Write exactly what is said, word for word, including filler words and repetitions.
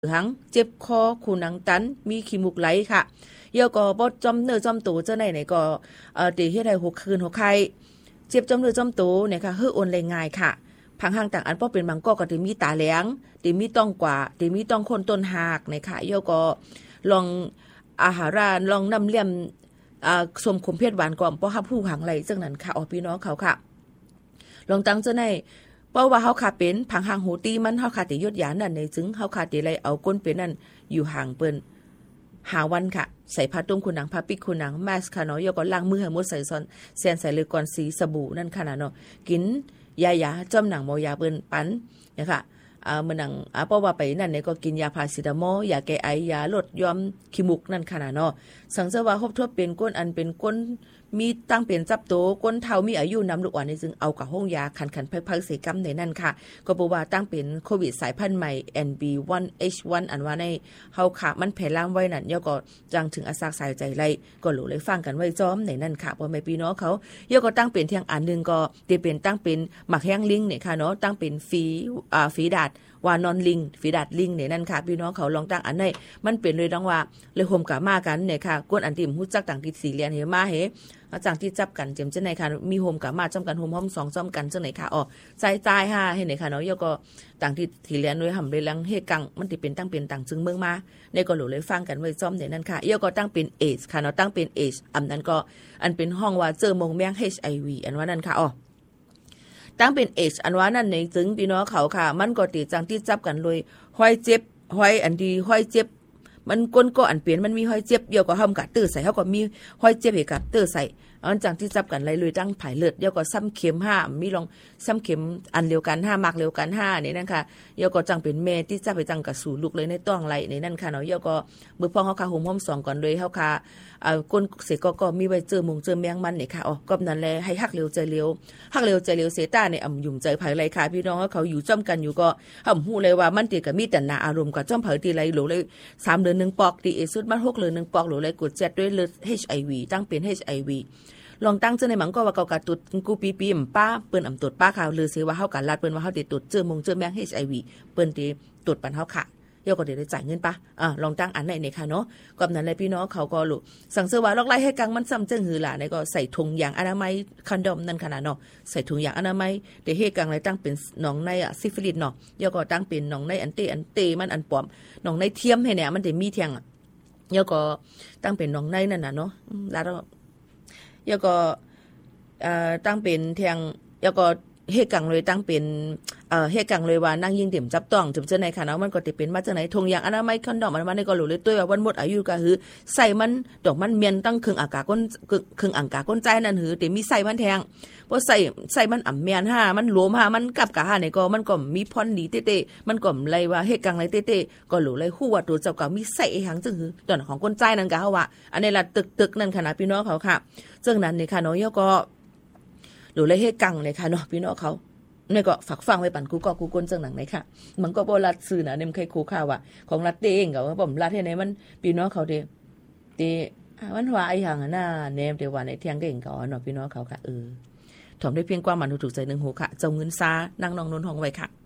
หังเจ็บคอคูหนังตันมีขี้มูกไหลค่ะเยาก็บ่จอมเนื้อจอมตัวเจ้าไหนไหนก็เอ่อติเฮ็ดให้หกคืนหกไข้เจ็บจอมเนื้อจอมตัวเนี่ยค่ะฮื้อโอนแรงง่ายค่ะผังห่างต่างอันบ่เป็นบางก็ก็ติมีตาแหลงติมีต้องกว่าติมีต้องคนต้นหากเนี่ยค่ะเยาก็ลองอาหารลองน้ำเลี่ยมอ่าสมขมเพชรหวานก่อนบ่ฮับผู้หังไหลจังนั้นค่ะอ๋อพี่น้องเขาค่ะลองตั้งเจ้าไหนเพราะว่าเฮาขาเป็นผังห่างหูตีมันเฮาขาติยศยานั่นในจึงเฮาขาติไลเอาก้นเป็นนั่นอยู่ห่างเปิ้นหาวันค่ะใส่ผ้าตุ้งคุณหนังผ้าปิกคุณหนังแมสค่ะเนาะยก็ล้างมือให้หมดใส่ซอนแซนใส่เลยก่อนสีสบู่นั่นค่ะเนาะกินยายาจ้อมหนังเมายาเปิ้นปันนะคะอ่ามื้อหนังอ่าเพราะว่าไปนั่นเนี่ยก็กินยาพาราเซตามอลยาแก้ไอยาลดย้อมขี้มุกนั่นค่ะเนาะสังเสว่าครบทั่วเป็นก้นอันเป็นก้นมีตั้งเป็นจับโตก้นเฒ่ามีอายุนำลูกอ่อนในซึ่งเอากับห้องยาคันคันพักๆเสกรรมในนั่นค่ะก็บอกว่าตั้งเป็นโควิดสายพันธุ์ใหม่ เอ็น บี วัน เอช วัน อันว่าในเฮาค่ะมันแพร่ล่ามไว้นั่นย่อก็จังถึงอาซากสายใจไล่ก็รู้เลยฟังกันไว้จ้อมในนั่นค่ะบ่แม่พี่น้องเขาย่อก็ตั้งเป็นเที่ยงอันนึงก็สิเป็นตั้งเป็นหมักแห้งลิงเนี่ยค่ะเนาะตั้งเป็นฝีอ่าฝีดาดว่านอนลิงฝีดาดลิงเนี่ยนั่นค่ะพี่น้องเขาลองตั้งอันไหนมันเป็นเลยดังว่าเลยห่มกะมากันเนี่ยค่ะกวนอันติมฮู้จักต่างที่สี่เหรียญเฮมาเฮอาจารย์ที่จับกันเจ็มจังไหนค่ะมีโฮมกับมาจำกันโฮมห้อมสองจำกันจังไหนค่ะอ๋อใจใจห้าเห็นไหนค่ะเนาะยก็ต่างที่ที่เรียนด้วยห่ำเลยลังเฮกังมันติเป็นตั้งเป็นต่างจึงเมืองมาในก็หลูเลยฟังกันไว้จอมเนี่ยนั่นค่ะยก็ตั้งเป็นเอชค่ะเนาะตั้งเป็นเอชอันนั้นก็อันเป็นห้องว่าเจอมงแมง เอช ไอ วี อันว่านั่นค่ะอ๋อตั้งเป็นเอชอันว่านั่นในจึงพี่น้องเขาค่ะมันก็ติจังที่จับกันเลยห้อยเจ็บห้อยอันดีห้อยเจ็บมันก้นก็อันเปลี่ยนมันมีห้อยเจ็บเดียวก็ห้ามกัดตื้อใส่เขาก็มีห้อยเจ็บเหกัดตื้อใส่อันจังที่จับกันไรเลยตั้งผายเลือดเดียวก็ซ้ำเข็มห้ามีลองซ้ำเข็มอันเดียวกันห้ามากเดียวกันห้าเนี่ยนั่นค่ะเดียวก็จังเป็นแม่ที่จับไปจังกับสู่ลูกเลยในต้องไรในนั่นค่ะเนาะเดียวก็มือพ่อเขาคาห่มห้อมสองก่อนเลยเขาคาอ่าก้นเสกก็ก็มีไว้เจอมงเจอแมงมันเนี่ยค่ะอ๋อก็นั่นแหละให้ฮักเร็วใจเร็วฮักเร็วใจเร็วเสต้าเนี่ยอ่ำยุ่มใจไผ่ไรค่ะพี่น้องเขาอยู่จ้อมกันอยู่ก็ห่ำหูเลยว่ามันติดกับมีแต่หนาอารมณ์กับจ้อมไผ่ตีไรหลูเลยสามเดือนหนึ่งปอกตีเอสุดมันหกเดือนหนึ่งปอกหลูเลยกดเจ็ดด้วยเลือด เอช ไอ วี ตั้งเป็น เอช ไอ วีลองตั้งเจอในหมังก็ว่าเกากะตุดกูปีปีมป้าเปิ้นอำตุดป้าข่าวลือเสว่าเฮากันลาดเปิ้นว่าเฮาติดตุดเจอมงเจอแมง เอช ไอ วี เปิ้นติตุดปันเฮาค่ะเดี๋ยวก็ได้จ่ายเงินปะอ่าลองตั้งอันไหนเนี่ยค่ะเนาะกับนั้นเลยพี่น้องเขาก็รู้สั่งเสื้อว่าลอกไล่ให้กังมันซ้ำจึงหือหล่ะในก็ใส่ถุงยางอนามัยคอนโดมนั่นขนาดเนาะใส่ถุงยางอนามัยเดี๋ยวให้กังเลยตั้งเป็นหนองในอะซิฟิลิสเนาะเดี๋ยวก็ตั้งเป็นหนองในอันเตอันเตมันอันปลอมหนองในเทียมให้เนี่ยมันจะมีเทียงอ่ะเดี๋ยวก็ตั้งเป็นหนองในนั่นน่ะเนาะแล้วเดี๋ยวก็เอ่อตั้งเป็นเทียงแล้วก็เฮกังเลยตั้งเป็นเอ่อเฮกังเลยว่านั่งยิงเดี่ยมจับต้องจุ่มเจอในค่ะเนาะมันก็ติเป็นมาจากไหนทงยางอนามัยคอนดอมมันมาในก็รู้เลยตัวว่าวันหมดอายุก็คือใส่มันดอกมันเมียนตั้งครึ่งอากาศก้นครึ่งอังกาก้นใจนั่นหือแต่มีใส่มันแทงเพราะใส่ใส่มันอ่ำเมียนห้ามันหลวมห้ามันกับกะห้าในก็มันก็มีพรดีเต้ๆมันก็เลยว่าเฮกังเลยเต้ๆก็รู้เลยฮู้ว่าตัวเจ้าก็มีใส่หางจึงหือตอนของก้นใจนั่นก็เฮาว่าอันนี้ล่ะตึกๆนั่นค่ะนะพี่น้องเขาค่ะซึ่งนั้นนี่ค่ะเนาะยก็หรือเลยเฮกังเลยค่ะเนาะพี่น้องเขาเนี่ยก็ฝากฟังไว้ปั่นกูก็กูก้นจังหนังไหนค่ะมันก็บ่รัดซื่อนะเนี่ยมันเคยคูข่าวว่าของรัดเองก็ว่าผมรัดให้ไหนมันพี่น้องเขาเด้เตมันว่าไอ้ห่างน่ะแนมเดี๋ยวว่าในเที่ยงเด้งก็เนาะพี่น้องเขาค่ะเออถอมได้เพียงความมันถูกใจนึงหูค่ะเจ้าเงินซานั่งนองนนห้องไว้ค่ะ